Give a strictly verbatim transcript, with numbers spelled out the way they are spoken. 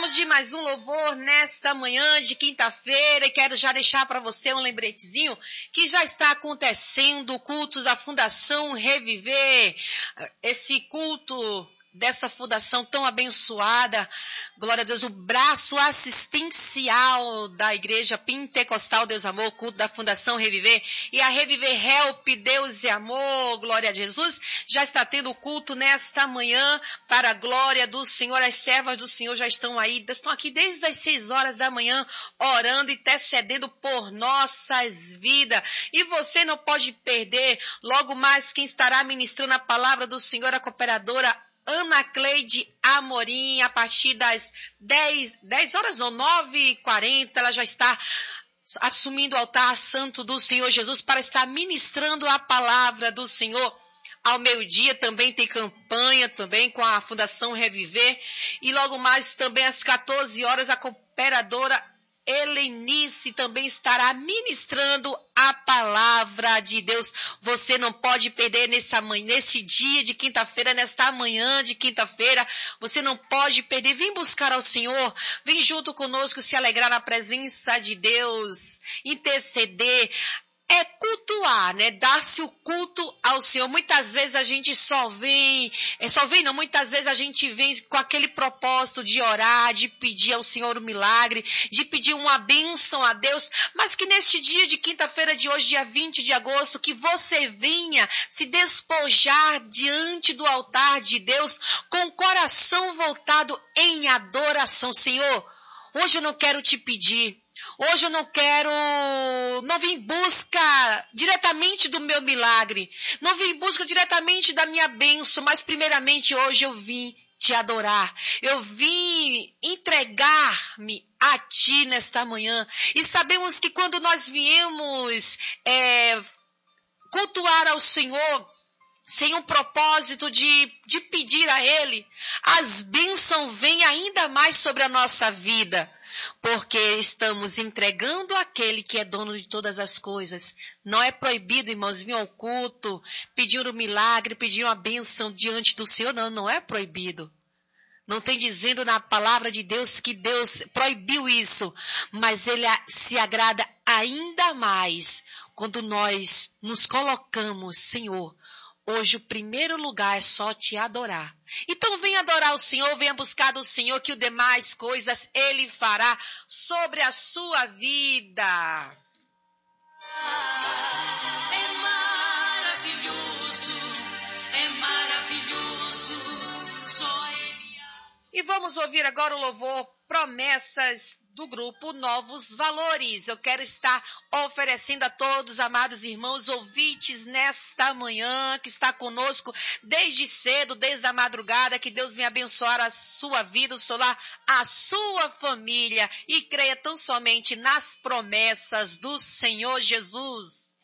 Vamos de mais um louvor nesta manhã de quinta-feira e quero já deixar para você um lembretezinho que já está acontecendo o culto da Fundação Reviver, esse culto dessa fundação tão abençoada, glória a Deus, o braço assistencial da Igreja Pentecostal Deus Amor, culto da Fundação Reviver, e a Reviver Help Deus e Amor, glória a Jesus, já está tendo culto nesta manhã para a glória do Senhor. As servas do Senhor já estão aí, estão aqui desde as seis horas da manhã, orando e intercedendo por nossas vidas, e você não pode perder, logo mais quem estará ministrando a palavra do Senhor, a cooperadora Ana Cleide Amorim, a partir das dez, dez horas, não, nove e quarenta, ela já está assumindo o altar santo do Senhor Jesus para estar ministrando a palavra do Senhor. Ao meio-dia também tem campanha também com a Fundação Reviver, e logo mais também às quatorze horas a cooperadora Helenice também estará ministrando a palavra de Deus. Você não pode perder nessa manhã, nesse dia de quinta-feira, nesta manhã de quinta-feira, você não pode perder. Vem buscar ao Senhor, vem junto conosco se alegrar na presença de Deus, interceder. É cultuar, né? Dar-se o culto ao Senhor. Muitas vezes a gente só vem, é, só vem não, muitas vezes a gente vem com aquele propósito de orar, de pedir ao Senhor um milagre, de pedir uma bênção a Deus, mas que neste dia de quinta-feira de hoje, dia vinte de agosto, que você venha se despojar diante do altar de Deus com o coração voltado em adoração. Senhor, hoje eu não quero te pedir, hoje eu não quero, não vim em busca diretamente do meu milagre, não vim em busca diretamente da minha bênção, mas primeiramente hoje eu vim te adorar, eu vim entregar-me a ti nesta manhã. E sabemos que quando nós viemos é, cultuar ao Senhor, sem um propósito de, de pedir a Ele, as bênçãos vêm ainda mais sobre a nossa vida, porque estamos entregando aquele que é dono de todas as coisas. Não é proibido, irmãos, vir ao culto, pedir um milagre, pedir uma bênção diante do Senhor. Não, não é proibido. Não tem dizendo na palavra de Deus que Deus proibiu isso, mas Ele se agrada ainda mais quando nós nos colocamos, Senhor, hoje o primeiro lugar é só te adorar. Então venha adorar o Senhor, venha buscar do Senhor, que o demais coisas Ele fará sobre a sua vida. É maravilhoso, é maravilhoso, só Ele. E vamos ouvir agora o louvor Promessas do grupo Novos Valores. Eu quero estar oferecendo a todos, amados irmãos, ouvintes nesta manhã, que está conosco desde cedo, desde a madrugada, que Deus venha abençoar a sua vida, o solar, a sua família, e creia tão somente nas promessas do Senhor Jesus.